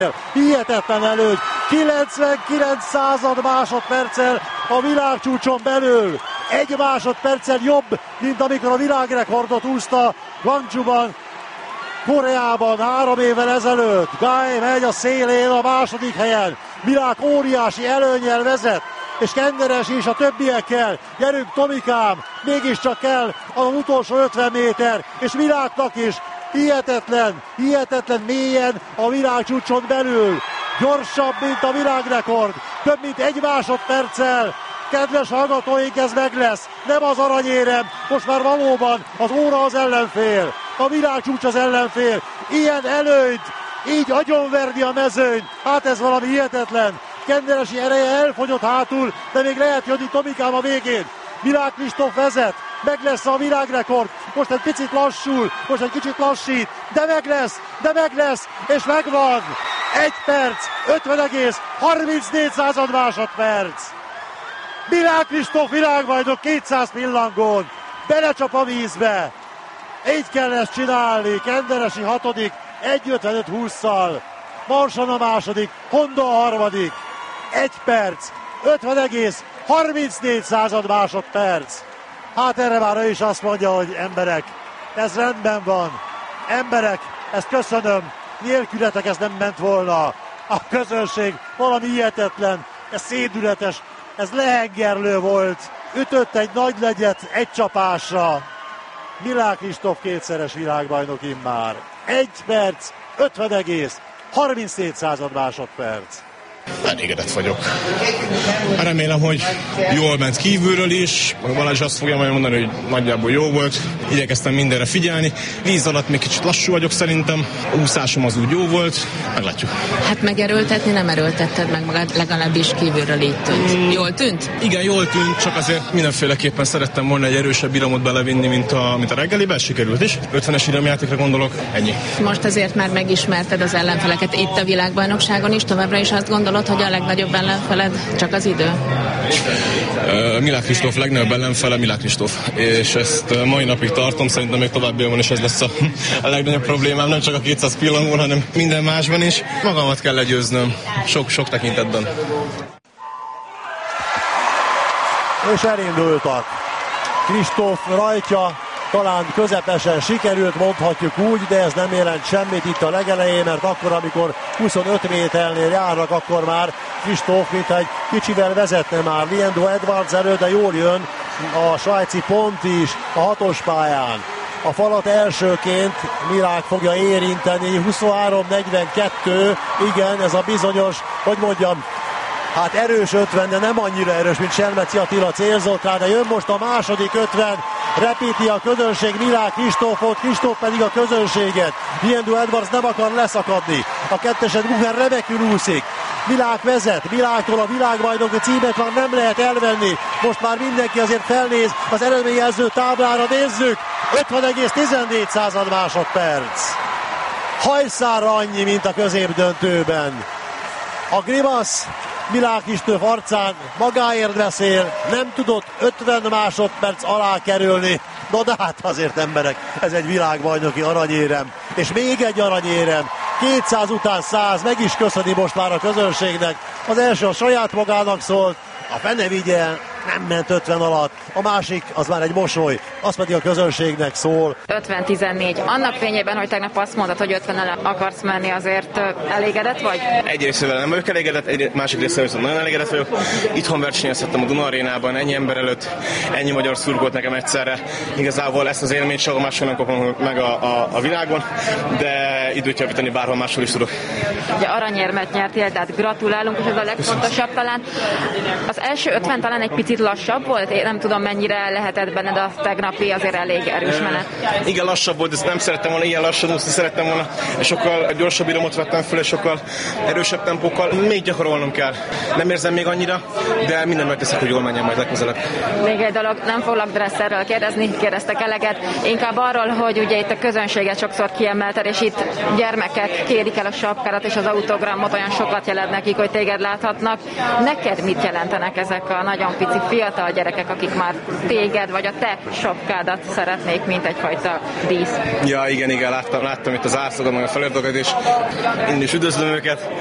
Hihetetlen előny, 99 század másodperccel a világcsúcson belül. Egy másodperccel jobb, mint amikor a világrekordot úszta Gwangju-ban, Koreában 3 évvel ezelőtt. Gai megy a szélén a második helyen. Milák óriási előnnyel vezet, és Kenderes is a többiekkel. Gyerünk Tomikám, mégiscsak kell az utolsó 50 méter, és Miláknak is hihetetlen mélyen a világcsúcson belül. Gyorsabb, mint a világrekord, több mint 1 másodperccel. Kedves hallgatóink, ez meg lesz. Nem az aranyérem, most már valóban az óra az ellenfél. A világcsúcs az ellenfél. Ilyen előnyt, így agyonverni a mezőnyt. Hát ez valami hihetetlen. Kenderesi ereje elfogyott hátul, de még lehet jönni Tomikám a végén. Milák Kristóf vezet, meg lesz a világrekord. Most egy picit lassul, most egy kicsit lassít, de meg lesz, és megvan. 1 perc, 50,34 másodperc. Milák Kristóf világbajnok 200 pillangón, belecsap a vízbe. Így kell ezt csinálni. Kenderesi 6. 1.55-20-szal. Marsan a második, Honda a harmadik. 1 perc, 50,34 másodperc. Hát erre már ő is azt mondja, hogy emberek, ez rendben van. Emberek, ezt köszönöm. Nélkületek ez nem ment volna. A közönség valami hihetetlen, ez szédületes, ez lehengerlő volt. Ütött egy nagy legyet egy csapásra. Milák Kristóf kétszeres világbajnok immár. 1 perc, 50,34 másodperc. Elégedett vagyok. Remélem, hogy jól ment kívülről is. Balázs azt fogja majd mondani, hogy nagyjából jó volt. Igyekeztem mindenre figyelni. Víz alatt még kicsit lassú vagyok szerintem. A úszásom az úgy jó volt. Meglátjuk. Hát megerőltetni nem erőltetted meg magad, legalábbis kívülről így tűnt. Jól tűnt? Igen, jól tűnt, csak azért mindenféleképpen szerettem volna egy erősebb iramot belevinni, mint a reggeliben. Sikerült is. 50-es iramjátékra gondolok. Ennyi. Most azért már megismerted az ellenfeleket itt a világbajnokságon is. Továbbra is azt gondolod, hogy a legnagyobb ellenfeled csak az idő? Milák Kristóf legnagyobb ellenfele Milák Kristóf. És ezt mai napig tartom, szerintem még továbbiakban is ez lesz a legnagyobb problémám, nem csak a 200 pillangón, hanem minden másban is. Magamat kell legyőznöm, sok tekintetben. És elindultak. Kristóf rajtja talán közepesen sikerült, mondhatjuk úgy, de ez nem jelent semmit itt a legelején, mert akkor, amikor 25 méternél járnak, akkor már Kristóf, mint egy kicsivel vezetne már Liendo Edwards elő, de jól jön a svájci pont is a 6-os pályán. A falat elsőként Milák fogja érinteni, 23-42, igen, ez a bizonyos, hogy mondjam, hát erős 50, de nem annyira erős, mint Selmeci Attila célzott rá, de jön most a második 50, repíti a közönség Milák Kristófot, Kristóf pedig a közönséget. Liendo Edwards nem akar leszakadni. A ketteset Guher remekül úszik. Milák vezet, Miláktól a világbajnoki címet már nem lehet elvenni. Most már mindenki azért felnéz az eredményjelző táblára, nézzük. 50,14 másodperc. Hajszára annyi, mint a középdöntőben. A grimasz Milák Kristóf arcán magáért beszél, nem tudott 50 másodperc alá kerülni. No de hát azért emberek, ez egy világbajnoki aranyérem, és még egy aranyérem. 200 után 100, meg is köszöni most már a közönségnek. Az első a saját magának szólt, a fene vigye, nem ment 50 alatt, a másik az már egy mosoly, az pedig a közönségnek szól. 50-14. Annak fényében, hogy tegnap azt mondtad, hogy 50 akarsz menni, azért elégedett vagy? Egy részével nem vagyok elégedett, másik részével viszont nagyon elégedett vagyok. Itthon versenyezhettem a Duna Arénában, ennyi ember előtt, ennyi magyar szurkolt nekem egyszerre. Igazából ezt az élményt soha máshol nem kapom meg a világon, de időt javítani bárhol máshol is tudok. Ugye aranyérmet nyertél, tehát gratulálunk, és ez a legfontosabb talán. Az első 50 talán egy picit lassabb volt? Én nem tudom, mennyire lehetett benned a tegnapi azért elég erős menet. Igen, lassabb volt, ezt nem szerettem volna ilyen lassan úszni, szerettem volna, és sokkal gyorsabb iramot vettem föl, és sokkal erősebb tempókkal. Még gyakorolnom kell. Nem érzem még annyira, de mindent megteszek, hogy jól menjen majd legközelebb. Még egy dolog, nem foglak dresszerről kérdeztek eleget, inkább arról, hogy ugye itt a közönséget sokszor kiemelted, és itt gyermekek kérik el a sapkádat és az autogramot, olyan sokat jelent nekik, hogy téged láthatnak. Neked mit jelentenek ezek a nagyon pici fiatal gyerekek, akik már téged vagy a te sapkádat szeretnék, mint egyfajta dísz? Ja, igen, láttam itt az árszokon, meg a feliratokat, és én is üdvözlöm őket.